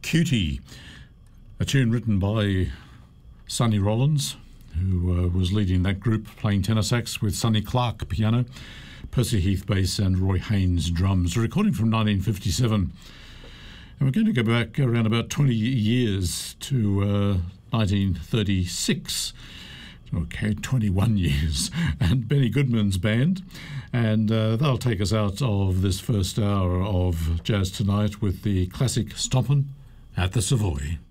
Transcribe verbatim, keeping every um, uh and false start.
Cutie, a tune written by Sonny Rollins, who uh, was leading that group, playing tenor sax, with Sonny Clark piano, Percy Heath bass and Roy Haynes drums. A recording from nineteen fifty-seven. And we're going to go back around about twenty years to uh, nineteen thirty-six. Okay, twenty-one years, and Benny Goodman's band, and uh, they'll take us out of this first hour of Jazz Tonight with the classic Stompin' at the Savoy.